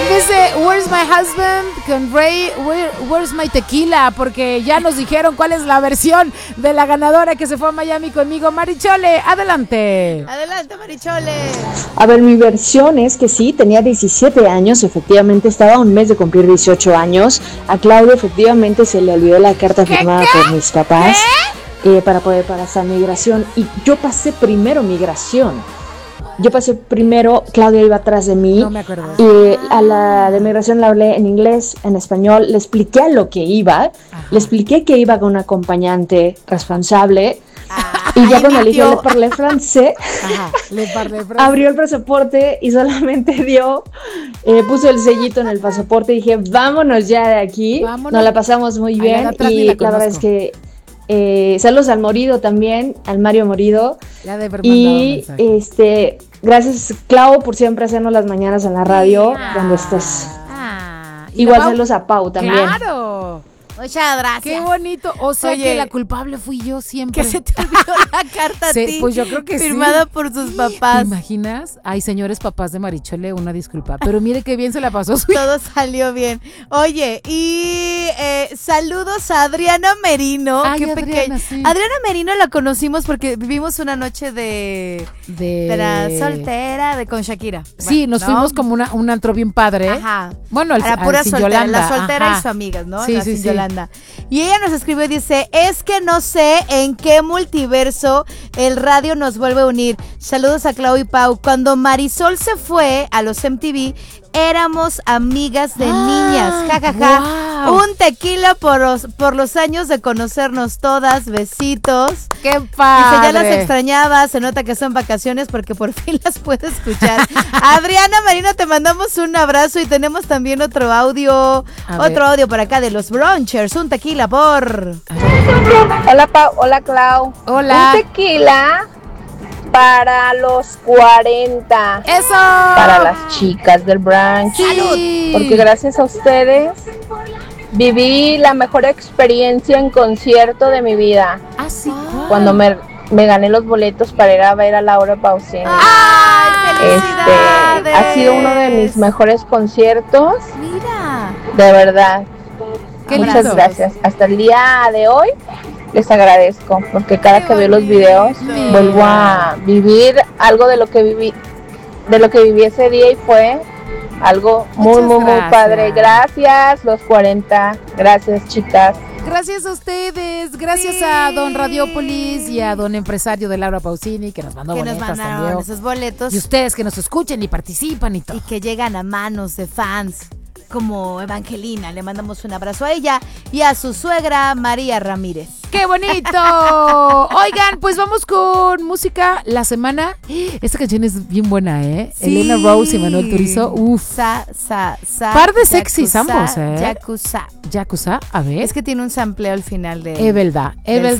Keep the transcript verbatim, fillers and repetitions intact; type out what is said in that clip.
En vez de Where's My Husband con Ray, where, Where's My Tequila, porque ya nos dijeron cuál es la versión de la ganadora que se fue a Miami conmigo. Marichole, adelante. Adelante, Marichole. A ver, mi versión es que sí, tenía diecisiete años, efectivamente estaba a un mes de cumplir dieciocho años. A Claudia efectivamente se le olvidó la carta ¿Qué, firmada qué? por mis papás eh, para poder pasar migración, y yo pasé primero migración. Yo pasé primero, Claudia iba atrás de mí. No me acuerdo. Y a la de migración la hablé en inglés, en español, le expliqué a lo que iba, Ajá. le expliqué que iba con un acompañante responsable. Ah, Y ya ay, cuando le dije, mintió. le parlé francés, Ajá, le parlé francés. abrió el pasaporte y solamente dio, eh, puso el sellito en el pasaporte y dije, vámonos ya de aquí. Vámonos. Nos la pasamos muy Ay, bien la de atrás ni y la la, verdad es conozco. que eh, saludos al Morido también, al Mario Morido. Ya de haber mandado un Y mensaje. este, gracias Clau por siempre hacernos las mañanas en la radio Ah. cuando estás. Ah, ¿y Igual la Pau? saludos a Pau también. Claro. Muchas gracias. Qué bonito. O sea Oye, que la culpable fui yo siempre. Que se te olvidó la carta a Sí, ti. pues yo creo que sí. Firmada por sus ¿Te papás. imaginas? Ay, señores papás de Marichole, una disculpa. Pero mire qué bien se la pasó su Todo salió bien. Oye, y eh, saludos a Adriana Merino. Ay, qué Adriana, pequeña. sí. Adriana Merino la conocimos porque vivimos una noche de, de... de la soltera de con Shakira. Sí, nos ¿no? fuimos como una, un antro bien padre. Ajá. Bueno, al, A la al pura Sin soltera, Yolanda. la soltera Ajá. y sus amigas, ¿no? Sí, la sí, Sin sí. Yolanda. Y ella nos escribió y dice, es que no sé en qué multiverso el radio nos vuelve a unir. Saludos a Clau y Pau. Cuando Marisol se fue a los M T V, éramos amigas de Ah, niñas. Ja, ja, ja. wow. Un tequila por los, por los años de conocernos todas. Besitos. ¡Qué Dice, padre! ya las extrañaba, se nota que son vacaciones porque por fin las puedo escuchar. Adriana Marino, te mandamos un abrazo y tenemos también otro audio, A otro ver. audio por acá de los Brunchers, un tequila por... Hola Pau, hola Clau. Hola. Un tequila para los cuarenta. ¡Eso! Para las chicas del brunch. Sí. Porque gracias a ustedes viví la mejor experiencia en concierto de mi vida. Ah, sí. Cuando me, me gané los boletos para ir a ver a Laura Pausini. ¡Ay, Este, felicidades! ha sido uno de mis mejores conciertos, Mira. de verdad. Qué Muchas lindo. gracias. Hasta el día de hoy les agradezco porque cada Qué que veo los videos bonito. vuelvo a vivir algo de lo que viví, de lo que viví ese día, y fue algo muy Muchas muy muy gracias. padre. Gracias los cuarenta, gracias chicas. Gracias a ustedes, gracias Sí. a don Radiopolis y a don empresario de Laura Pausini que nos mandó Que nos boletas mandaron también. esos boletos Y ustedes que nos escuchen y participan y todo. y que llegan a manos de fans como Evangelina. Le mandamos un abrazo a ella y a su suegra María Ramírez. ¡Qué bonito! Oigan, pues vamos con música la semana. Esta canción es bien buena, ¿eh? Sí. Elena Rose y Manuel Turizo. Uf. Sa, sa, sa, Par de sexys yakuza, ambos, ¿eh? Yakuza. Yakuza, a ver. Es que tiene un sampleo al final de... Es verdad, es del verdad.